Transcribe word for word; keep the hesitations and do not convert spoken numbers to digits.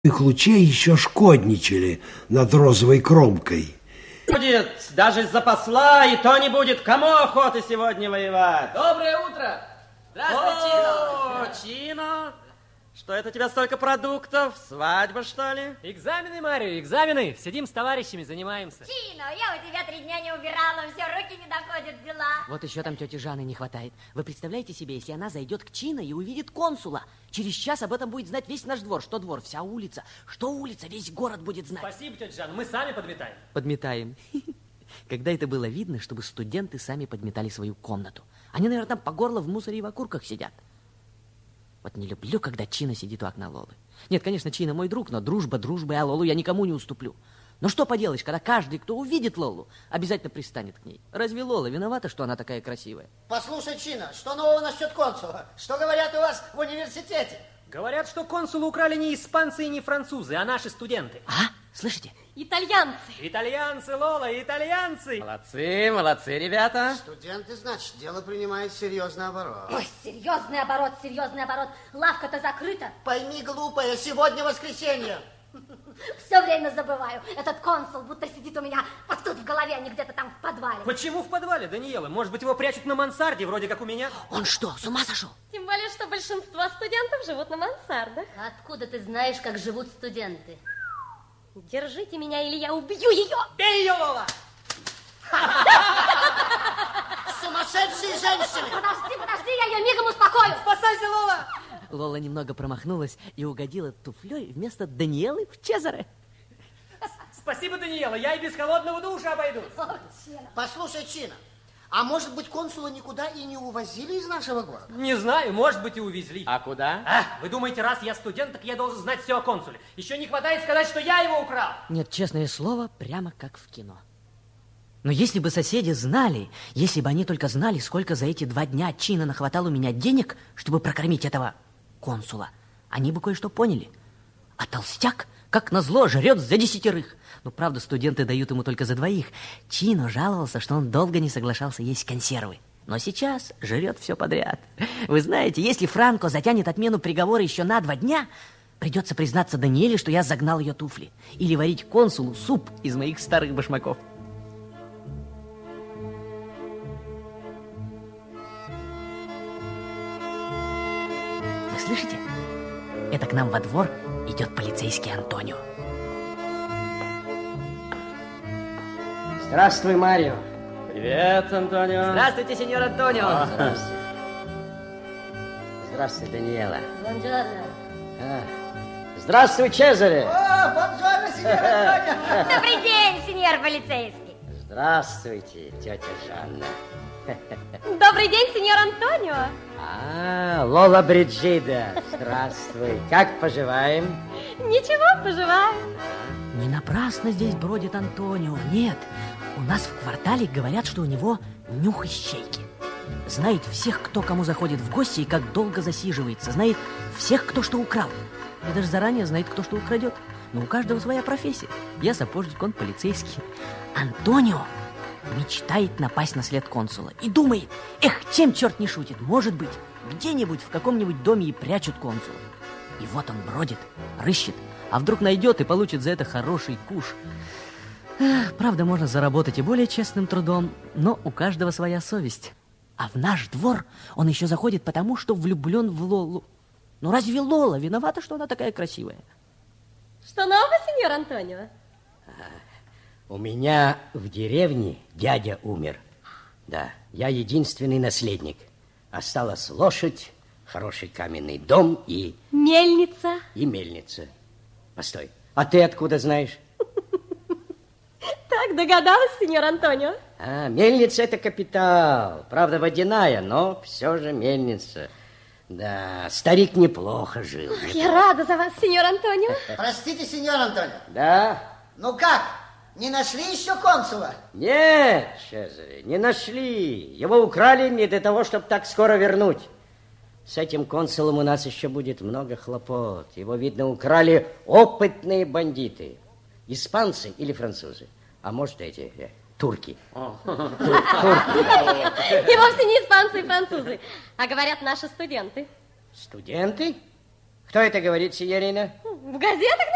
Их лучей еще шкодничали над розовой кромкой. Будет, даже из-за посла, и то не будет. Кому охота сегодня воевать? Доброе утро! Здравствуй, О, Чино! Что это у тебя столько продуктов? Свадьба, что ли? Экзамены, Марио, экзамены. Сидим с товарищами, занимаемся. Чино, я у тебя три дня не убирала, все, руки не доходят, дела. Вот еще там тети Жаны не хватает. Вы представляете себе, если она зайдет к Чино и увидит консула? Через час об этом будет знать весь наш двор. Что двор, вся улица. Что улица, весь город будет знать. Спасибо, тетя Жана, мы сами подметаем. Подметаем. Когда это было видно, чтобы студенты сами подметали свою комнату? Они, наверное, там по горло в мусоре и в окурках сидят. Вот не люблю, когда Чино сидит у окна Лолы. Нет, конечно, Чино мой друг, но дружба дружбой, а Лолу я никому не уступлю. Но что поделаешь, когда каждый, кто увидит Лолу, обязательно пристанет к ней. Разве Лола виновата, что она такая красивая? Послушай, Чино, что нового насчет консула? Что говорят у вас в университете? Говорят, что консула украли не испанцы и не французы, а наши студенты. А? Слышите? Итальянцы. Итальянцы, Лола, итальянцы. Молодцы, молодцы, ребята. Студенты, значит, дело принимает серьезный оборот. Ой, серьезный оборот, серьезный оборот. Лавка-то закрыта. Пойми, глупая, сегодня воскресенье. Все время забываю. Этот консул будто сидит у меня вот тут в голове, а не где-то там в подвале. Почему в подвале, Даниэла? Может быть, его прячут на мансарде, вроде как у меня? Он что, с ума сошел? Тем более, что большинство студентов живут на мансардах. Откуда ты знаешь, как живут студенты? Держите меня, или я убью ее. Бей ее, Лола! Сумасшедшие женщины! Подожди, подожди, я ее мигом успокою. Спасайся, Лола! Лола немного промахнулась и угодила туфлей вместо Даниэлы в Чезаре. Спасибо, Даниэла, я и без холодного душа обойдусь. Послушай, Чино, а может быть, консула никуда и не увозили из нашего города? Не знаю, может быть, и увезли. А куда? А, вы думаете, раз я студент, так я должен знать все о консуле? Еще не хватает сказать, что я его украл. Нет, честное слово, прямо как в кино. Но если бы соседи знали, если бы они только знали, сколько за эти два дня Чино нахватал у меня денег, чтобы прокормить этого консула, они бы кое-что поняли. А толстяк, как назло, жрет за десятерых. Ну, правда, студенты дают ему только за двоих. Чино жаловался, что он долго не соглашался есть консервы. Но сейчас жрет все подряд. Вы знаете, если Франко затянет отмену приговора еще на два дня, придется признаться Даниэле, что я загнал ее туфли. Или варить консулу суп из моих старых башмаков. Вы слышите? Это к нам во двор идет полицейский Антонио. Здравствуй, Марио. Привет, Антонио. Здравствуйте, сеньор Антонио. О, здравствуй. Здравствуй, Даниэла. Бонжорно. А. Здравствуй, Чезаре. О, бонжорно, сеньор Антонио. Добрый день, сеньор полицейский. Здравствуйте, тетя Жанна. Добрый день, сеньор Антонио. А, Лола Бриджида. Здравствуй. Как поживаем? Ничего, поживаем. Не напрасно здесь бродит Антонио. Нет, у нас в квартале говорят, что у него нюх ищейки. Знает всех, кто кому заходит в гости и как долго засиживается. Знает всех, кто что украл. И даже заранее знает, кто что украдет. Но у каждого своя профессия. Я сапожник, он полицейский. Антонио мечтает напасть на след консула. И думает, эх, чем черт не шутит. Может быть, где-нибудь в каком-нибудь доме и прячут консула. И вот он бродит, рыщет. А вдруг найдет и получит за это хороший куш. Эх, правда, можно заработать и более честным трудом, но у каждого своя совесть. А в наш двор он еще заходит потому, что влюблен в Лолу. Ну разве Лола виновата, что она такая красивая? Что нового, сеньор Антонио? У меня в деревне дядя умер. Да, я единственный наследник. Осталась лошадь, хороший каменный дом и... Мельница. И мельница. Постой, а ты откуда знаешь? Так, догадалась, сеньор Антонио? А, мельница — это капитал. Правда, водяная, но все же мельница. Да, старик неплохо жил. Ах, я рада за вас, сеньор Антонио. Простите, сеньор Антонио. Да? Ну как, не нашли еще консула? Нет, Чезаре, не нашли. Его украли не для того, чтобы так скоро вернуть. С этим консулом у нас еще будет много хлопот. Его, видно, украли опытные бандиты. Испанцы или французы. А может, эти э, турки. И вовсе не испанцы и французы, а говорят наши студенты. Студенты? Кто это говорит, синьорина? В газетах